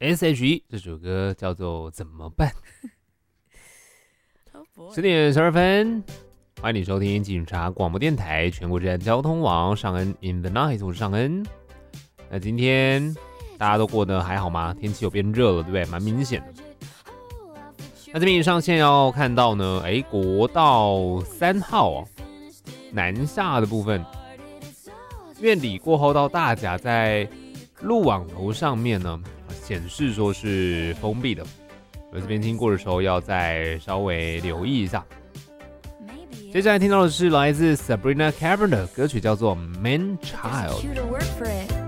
S.H.E 这首歌叫做怎么办10点12分，欢迎你收听警察广播电台全国治安交通网上恩 In the Night， 我是上恩。那今天大家都过得还好吗？天气有变热了，对不对？蛮明显的。那这边上线要看到呢，国道3号南下的部分，院里过后到大甲，在路网头上面呢，显示说是封闭的，所以这边经过的时候要再稍微留意一下。接下来听到的是来自 Sabrina Carpenter 的歌曲，叫做《Man Child》。